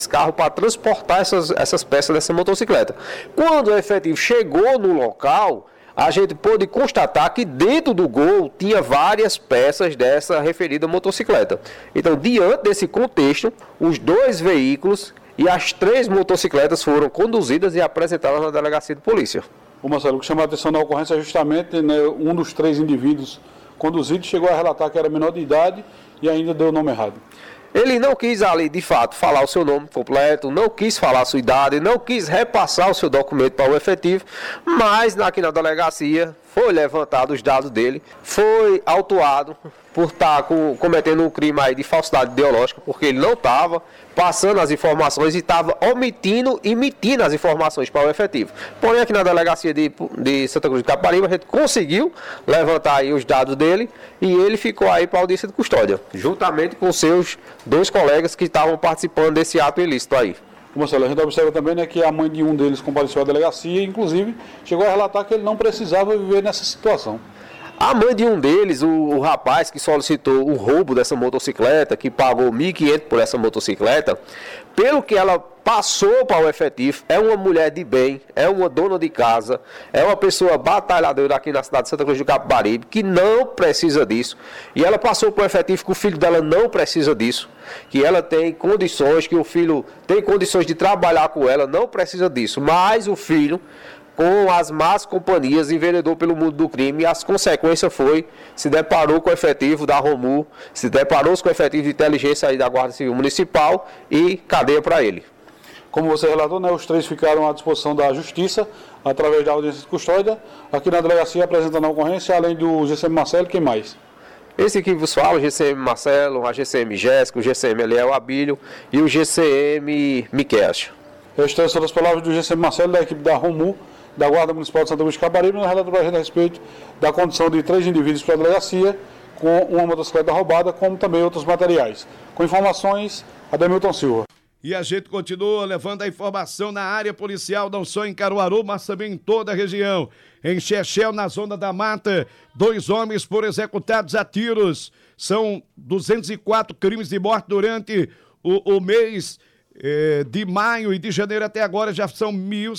carro para transportar essas peças dessa motocicleta. Quando o efetivo chegou no local, a gente pôde constatar que dentro do Gol tinha várias peças dessa referida motocicleta. Então, diante desse contexto, os 2 veículos e as 3 motocicletas foram conduzidas e apresentadas na delegacia de polícia. O Marcelo, o que chama a atenção na ocorrência é justamente, né, um dos 3 indivíduos conduzidos chegou a relatar que era menor de idade e ainda deu o nome errado. Ele não quis ali, de fato, falar o seu nome completo, não quis falar a sua idade, não quis repassar o seu documento para o efetivo, mas aqui na delegacia foi levantado os dados dele, foi autuado por estar cometendo um crime aí de falsidade ideológica, porque ele não estava passando as informações e estava emitindo as informações para o efetivo. Porém, aqui na delegacia de Santa Cruz de Capibaribe, a gente conseguiu levantar aí os dados dele e ele ficou aí para a audiência de custódia, juntamente com seus 2 colegas que estavam participando desse ato ilícito aí. Marcelo, a gente observa também, né, que a mãe de um deles compareceu à delegacia e, inclusive, chegou a relatar que ele não precisava viver nessa situação. A mãe de um deles, o rapaz que solicitou o roubo dessa motocicleta, que pagou R$ 1.500 por essa motocicleta, pelo que ela passou para o efetivo, é uma mulher de bem, é uma dona de casa, é uma pessoa batalhadora aqui na cidade de Santa Cruz do Capibaribe, que não precisa disso. E ela passou para o efetivo que o filho dela não precisa disso, que ela tem condições, que o filho tem condições de trabalhar com ela, não precisa disso. Mas o filho, com as más companhias, enveredou pelo mundo do crime e as consequências se deparou com o efetivo da ROMU, se deparou com o efetivo de inteligência aí da Guarda Civil Municipal e cadeia para ele. Como você relatou, né, os 3 ficaram à disposição da Justiça, através da audiência de custódia, aqui na delegacia apresentando a ocorrência, além do GCM Marcelo, quem mais? Esse que vos fala, o GCM Marcelo, a GCM Jéssica, o GCM Eliel Abílio e o GCM Miquel. Estas são as palavras do GCM Marcelo, da equipe da ROMU, da Guarda Municipal de Santa Cruz de Capibaribe, na relatória a respeito da condição de 3 indivíduos para a delegacia, com uma motocicleta roubada, como também outros materiais. Com informações, Ademilton Silva. E a gente continua levando a informação na área policial, não só em Caruaru, mas também em toda a região. Em Chechel, na Zona da Mata, 2 homens foram executados a tiros. São 204 crimes de morte durante o mês de maio e de janeiro até agora, já são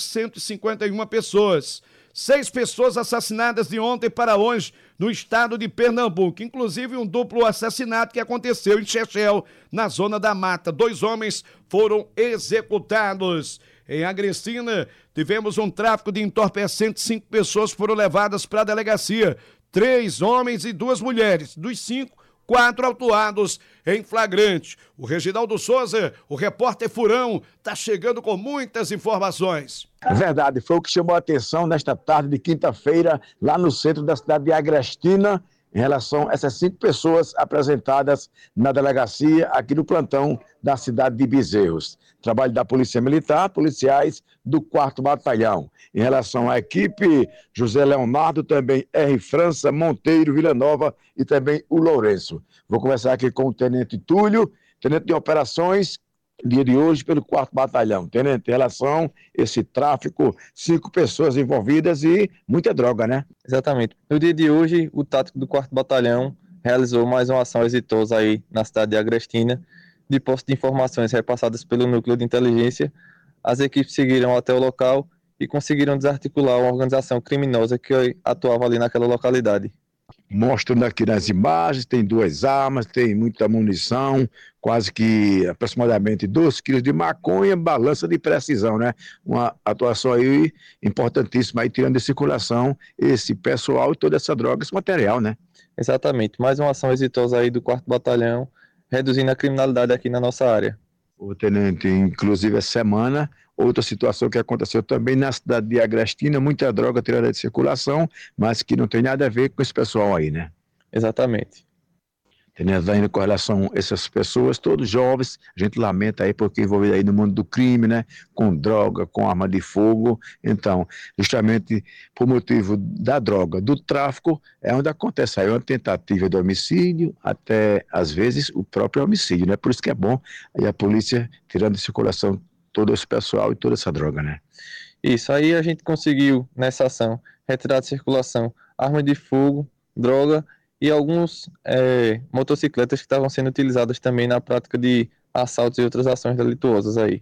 1.151 pessoas. 6 pessoas assassinadas de ontem para hoje no estado de Pernambuco, inclusive um duplo assassinato que aconteceu em Chechel, na Zona da Mata. 2 homens foram executados. Em Agrestina, tivemos um tráfico de entorpecentes, 5 pessoas foram levadas para a delegacia, 3 homens e 2 mulheres. Dos 5, 4 autuados em flagrante. O Reginaldo Souza, o repórter Furão, está chegando com muitas informações. Verdade, foi o que chamou a atenção nesta tarde de quinta-feira, lá no centro da cidade de Agrestina, em relação a essas 5 pessoas apresentadas na delegacia aqui no plantão da cidade de Bezerros. Trabalho da Polícia Militar, policiais do 4º Batalhão. Em relação à equipe, José Leonardo, também R. França, Monteiro, Vila Nova e também o Lourenço. Vou conversar aqui com o Tenente Túlio, Tenente de Operações, dia de hoje pelo 4º Batalhão. Tenente, em relação a esse tráfico, 5 pessoas envolvidas e muita droga, né? Exatamente. No dia de hoje, o tático do 4º Batalhão realizou mais uma ação exitosa aí na cidade de Agrestina, de posse de informações repassadas pelo núcleo de inteligência. As equipes seguiram até o local e conseguiram desarticular uma organização criminosa que atuava ali naquela localidade. Mostrando aqui nas imagens, tem 2 armas, tem muita munição, quase que aproximadamente 2 quilos de maconha, balança de precisão, né? Uma atuação aí importantíssima, aí tirando de circulação esse pessoal e toda essa droga, esse material, né? Exatamente, mais uma ação exitosa aí do 4º Batalhão, reduzindo a criminalidade aqui na nossa área. O tenente, inclusive essa semana, outra situação que aconteceu também na cidade de Agrestina, muita droga tirada de circulação, mas que não tem nada a ver com esse pessoal aí, né? Exatamente. Tenente, ainda com relação a essas pessoas, todos jovens, a gente lamenta aí porque envolvido aí no mundo do crime, né? Com droga, com arma de fogo. Então, justamente por motivo da droga, do tráfico, é onde acontece aí uma tentativa de homicídio, até às vezes o próprio homicídio, né? Por isso que é bom aí a polícia tirando de circulação todo esse pessoal e toda essa droga, né? Isso, aí a gente conseguiu, nessa ação, retirar de circulação arma de fogo, droga e alguns motocicletas que estavam sendo utilizadas também na prática de assaltos e outras ações delituosas aí.